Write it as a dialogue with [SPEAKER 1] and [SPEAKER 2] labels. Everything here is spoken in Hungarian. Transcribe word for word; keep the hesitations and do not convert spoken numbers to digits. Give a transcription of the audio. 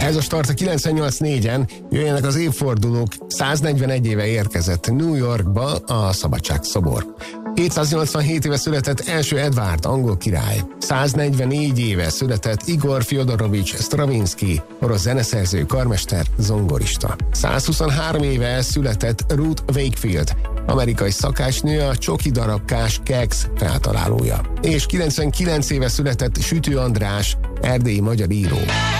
[SPEAKER 1] Ez a start a kilencvennyolc négyen, jöjjenek az évfordulók. száznegyvenegy éve érkezett New Yorkba a Szabadságszobor. kétszáznyolcvanhét éve született első Edward, angol király. száznegyvennégy éve született Igor Fjodorovics Stravinsky, orosz zeneszerző, karmester, zongorista. százhuszonhárom éve született Ruth Wakefield, amerikai szakácsnő, a csoki darabkás keksz feltalálója. És kilencvenkilenc éve született Sütő András, erdélyi magyar író.